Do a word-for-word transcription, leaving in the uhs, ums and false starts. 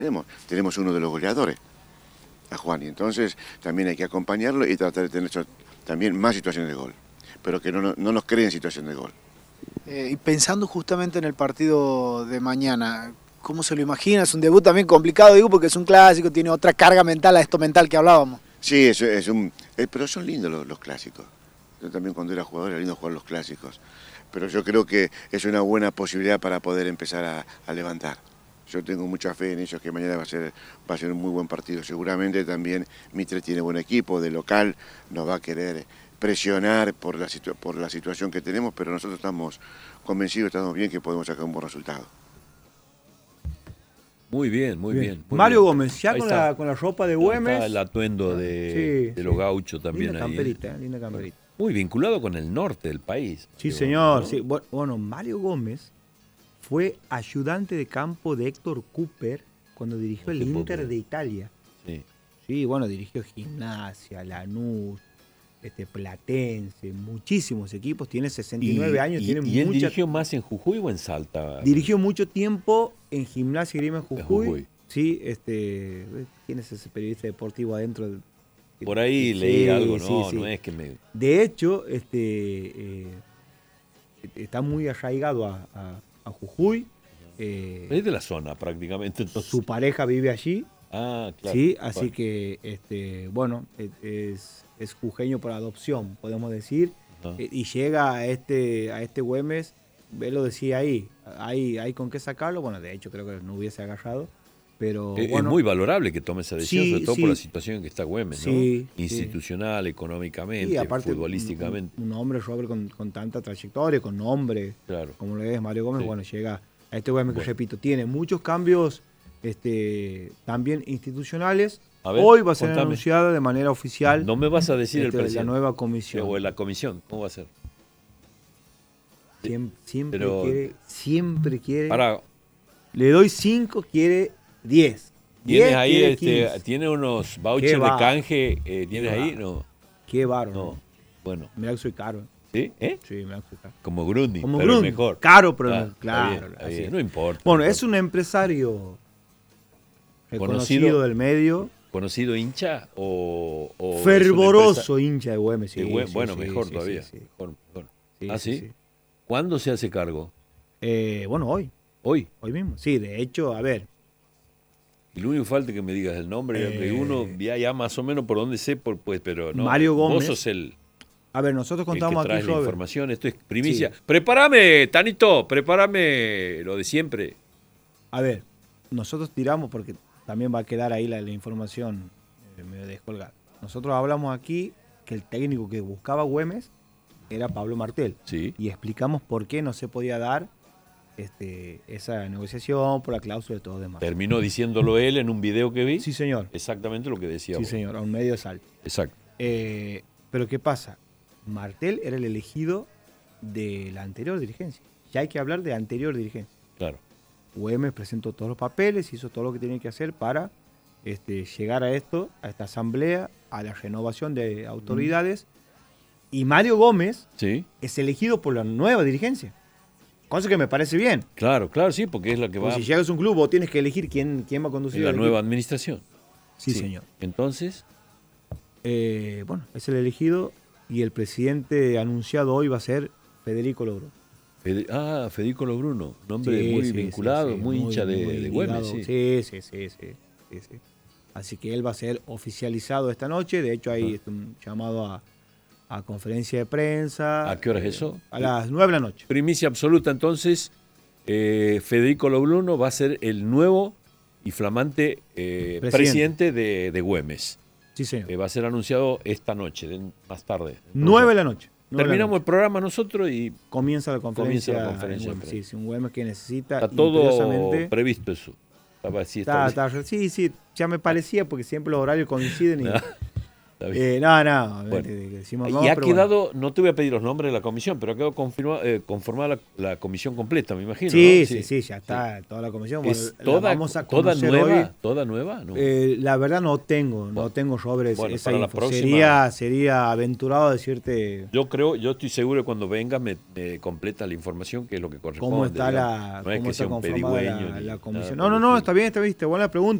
tenemos. Tenemos uno de los goleadores, a Juan, y entonces también hay que acompañarlo y tratar de tener también más situaciones de gol, pero que no, no, no nos creen situación de gol. Eh, y pensando justamente en el partido de mañana, ¿cómo se lo imagina? Es un debut también complicado, digo, porque es un clásico, tiene otra carga mental a esto mental que hablábamos. Sí, es, es un, eh, pero son lindos los, los clásicos. Yo también cuando era jugador era lindo jugar los clásicos, pero yo creo que es una buena posibilidad para poder empezar a, a levantar. Yo tengo mucha fe en ellos que mañana va a ser, va a ser un muy buen partido. Seguramente también Mitre tiene buen equipo, de local nos va a querer presionar por la, situ por la situación que tenemos, pero nosotros estamos convencidos, estamos bien que podemos sacar un buen resultado. Muy bien, muy bien. bien muy Mario bien. Gómez, ya con la, con la ropa de Güemes. Está el atuendo de, sí, de los gauchos también. Linda ahí. Camperita, ¿eh? Linda camperita. Muy vinculado con el norte del país. Sí, digo, señor. ¿no? Sí. Bueno, Mario Gómez fue ayudante de campo de Héctor Cooper cuando dirigió no el Inter poco. de Italia. Sí. Sí, bueno, dirigió Gimnasia, Lanús, este, Platense, muchísimos equipos. Tiene sesenta y nueve y, años. Y, tiene ¿y él mucha... dirigió más en Jujuy o en Salta? Dirigió mucho tiempo en Gimnasia y Grima en Jujuy. Jujuy. Sí, este, tienes ese periodista deportivo adentro. De, Por ahí sí, leí algo, no, sí, sí. no es que me... De hecho, este, eh, está muy arraigado a, a, a Jujuy. Eh, es de la zona prácticamente. Entonces. Su pareja vive allí. Ah, claro. Sí, así bueno. que, este, bueno, es, es jujeño por adopción, podemos decir. Uh-huh. eh, y llega a este, a este Güemes, él lo decía ahí, hay, hay con qué sacarlo. Bueno, de hecho creo que no hubiese agarrado. Pero, es, bueno, es muy valorable que tome esa decisión, sí, sobre todo sí, por la situación en que está Güemes, sí, ¿no? Institucional, sí. económicamente, y aparte, futbolísticamente. Un, un hombre, Robert, con, con tanta trayectoria, con nombre, claro. como lo es Mario Gómez, sí. Bueno, llega a este Güemes bueno. que, repito, tiene muchos cambios este, también institucionales. A ver, hoy va a ser contame. anunciada de manera oficial. No me vas a decir este, el presidente. La nueva comisión. O la comisión, ¿cómo va a ser? Siempre, siempre Pero, quiere, siempre quiere. Para, le doy cinco, quiere diez. ¿Tienes ahí este, tiene unos vouchers de canje? Eh, ¿Tienes ahí? No. Qué bárbaro. No. Bueno. Mira que soy caro. ¿Sí? ¿Eh? Sí, mira que soy caro. Como Grundy, Como pero Grundy. mejor. Caro, pero ah, no, claro. Está bien, está bien. No importa. Bueno, no es un empresario reconocido conocido del medio. ¿Conocido hincha o...? o fervoroso hincha de Güemes. Sí, Güemes sí, bueno, sí, mejor sí, todavía. Sí, sí. Mejor, mejor. Sí, ¿Ah, sí? sí, sí? ¿Cuándo se hace cargo? Eh, bueno, hoy. ¿Hoy? Hoy mismo. Sí, de hecho, a ver. Y lo único falta que me digas el nombre, eh, uno ya, ya más o menos por dónde sé, por, pues, pero no. Mario Gómez. Vos sos el. A ver, nosotros contamos el que traes aquí, la Robert. información, esto es primicia. Sí. Prepárame, Tanito, prepárame lo de siempre. A ver, nosotros tiramos porque también va a quedar ahí la, la información eh, medio descolgada. Nosotros hablamos aquí que el técnico que buscaba Güemes era Pablo Martel. Sí. Y explicamos por qué no se podía dar este, esa negociación por la cláusula de todo demás. Terminó diciéndolo él en un video que vi. Sí, señor. Exactamente lo que decía Sí, vos. señor, a un medio de salto. Exacto. Eh, pero ¿qué pasa? Martel era el elegido de la anterior dirigencia. Ya hay que hablar de anterior dirigencia. Claro. Güemes presentó todos los papeles, hizo todo lo que tenía que hacer para este, llegar a esto, a esta asamblea, a la renovación de autoridades. Mm. Y Mario Gómez sí. es elegido por la nueva dirigencia. Cosa que me parece bien. Claro, claro, sí, porque es la que porque va. Si llegas a un club, vos tienes que elegir quién, quién va a conducir. La nueva administración. Sí, sí, señor. Entonces. Eh, bueno, es el elegido y el presidente anunciado hoy va a ser Federico Lobruno. Fede, ah, Federico Lobruno, nombre sí, muy sí, vinculado, sí, sí, muy, muy hincha de, muy de Güemes. Sí. Sí, sí, sí, sí, sí, sí. Así que él va a ser oficializado esta noche. De hecho, hay ah. un llamado a, a conferencia de prensa. ¿A qué hora eh, es eso? A las nueve de la noche. Primicia absoluta, entonces, eh, Federico Lobruno va a ser el nuevo y flamante eh, presidente, presidente de, de Güemes. Sí, señor. Eh, va a ser anunciado esta noche, de, más tarde. nueve de la noche. Terminamos el programa nosotros y comienza la conferencia. Comienza la conferencia. Sí, sí, un Güemes que necesita. Está todo previsto eso. Estaba así, está, está, sí, sí, ya me parecía porque siempre los horarios coinciden y, Eh, no, no. Bueno. Decimos y no, ha pero quedado, bueno. no te voy a pedir los nombres de la comisión, pero ha quedado confirma, eh, conformada la, la comisión completa, me imagino. Sí, ¿no? sí, sí, ya está sí. Toda la comisión. ¿Es bueno, toda, vamos a toda nueva? hoy. ¿Toda nueva? No. Eh, la verdad no tengo, bueno, no tengo sobre bueno, esa para la info. próxima, Sería, sería aventurado decirte. Yo creo, yo estoy seguro que cuando venga me, me completa la información, que es lo que corresponde. ¿Cómo está digamos. la, no es cómo que está sea un conformada pedigüeño la, ni la comisión? nada No, no, por el no, estilo. está bien, está bien, buena pregunta.